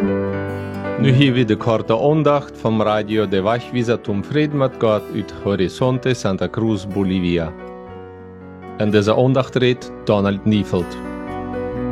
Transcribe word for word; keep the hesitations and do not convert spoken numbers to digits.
Nu hier weer de korte aandacht van Radio de Wachvisa zum Frieden mit Gott uit Horizonte Santa Cruz, Bolivia. En deze aandacht redt Donald Nieveld.